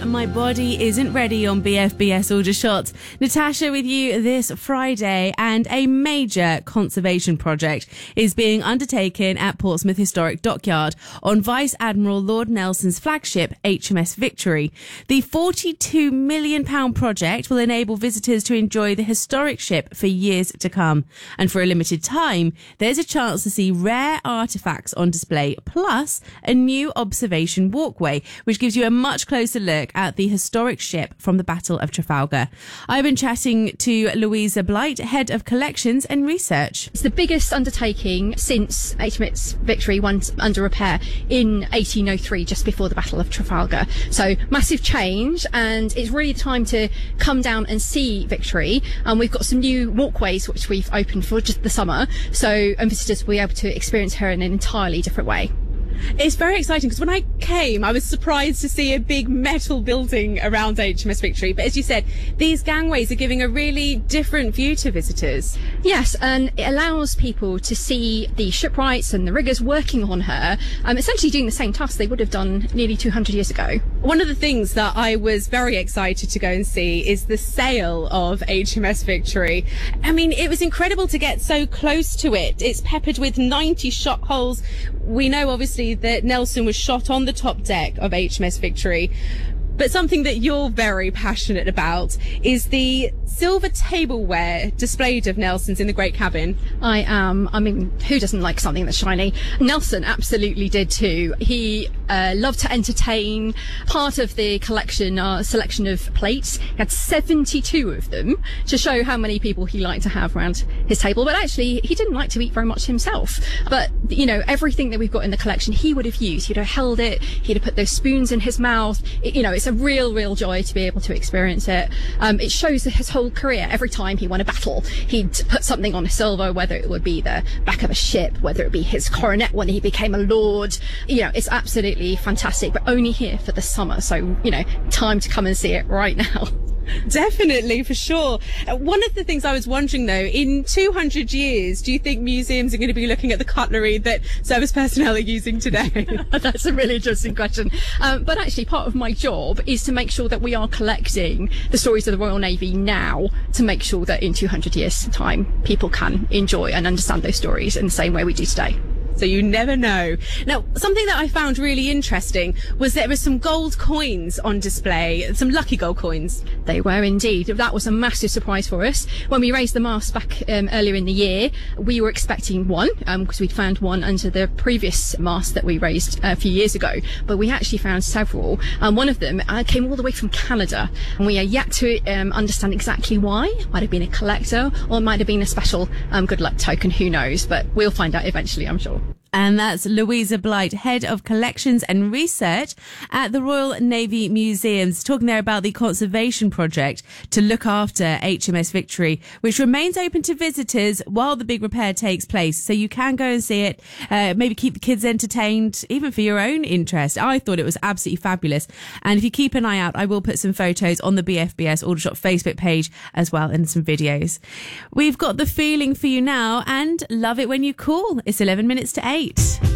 My Body Isn't Ready on BFBS Aldershot. Natasha with you this Friday, and a major conservation project is being undertaken at Portsmouth Historic Dockyard on Vice Admiral Lord Nelson's flagship HMS Victory. The £42 million project will enable visitors to enjoy the historic ship for years to come. And for a limited time, there's a chance to see rare artefacts on display, plus a new observation walkway, which gives you a much closer look at the historic ship from the Battle of Trafalgar. I've been chatting to Louisa Blight, Head of Collections and Research. It's the biggest undertaking since HMS Victory went under repair in 1803, just before the Battle of Trafalgar. So massive change, and it's really time to come down and see Victory. And we've got some new walkways which we've opened for just the summer, and visitors will be able to experience her in an entirely different way. It's very exciting because when I came, I was surprised to see a big metal building around HMS Victory. But as you said, these gangways are giving a really different view to visitors. Yes, and it allows people to see the shipwrights and the riggers working on her, essentially doing the same tasks they would have done nearly 200 years ago. One of the things that I was very excited to go and see is the sail of HMS Victory. I mean, it was incredible to get so close to it. It's peppered with 90 shot holes. We know, obviously, that Nelson was shot on the top deck of HMS Victory. But something that you're very passionate about is the silver tableware displayed of Nelson's in the Great Cabin. I am. I mean, who doesn't like something that's shiny? Nelson absolutely did too. He loved to entertain. Part of the collection are a selection of plates. He had 72 of them to show how many people he liked to have around his table. But actually, he didn't like to eat very much himself. But, everything that we've got in the collection, he would have used. He'd have held it. He'd have put those spoons in his mouth. It's a real joy to be able to experience it. It shows his whole career. Every time he won a battle, he'd put something on a silver, whether it would be the back of a ship, whether it be his coronet when he became a lord. It's absolutely fantastic, but only here for the summer. So, time to come and see it right now. Definitely, for sure. One of the things I was wondering, though, in 200 years, do you think museums are going to be looking at the cutlery that service personnel are using today? That's a really interesting question. But actually, part of my job is to make sure that we are collecting the stories of the Royal Navy now, to make sure that in 200 years' time, people can enjoy and understand those stories in the same way we do today. So you never know. Now, something that I found really interesting was there were some gold coins on display, some lucky gold coins. They were indeed. That was a massive surprise for us. When we raised the mast back earlier in the year, we were expecting one, because we'd found one under the previous mast that we raised a few years ago. But we actually found several. One of them came all the way from Canada. And we are yet to understand exactly why. Might have been a collector, or it might have been a special good luck token. Who knows? But we'll find out eventually, I'm sure. And that's Louisa Blight, Head of Collections and Research at the Royal Navy Museums, talking there about the conservation project to look after HMS Victory, which remains open to visitors while the big repair takes place. So you can go and see it, maybe keep the kids entertained, even for your own interest. I thought it was absolutely fabulous. And if you keep an eye out, I will put some photos on the BFBS Aldershot Facebook page as well, and some videos. We've got the feeling for you now, and love it when you call. It's 11 minutes to 8.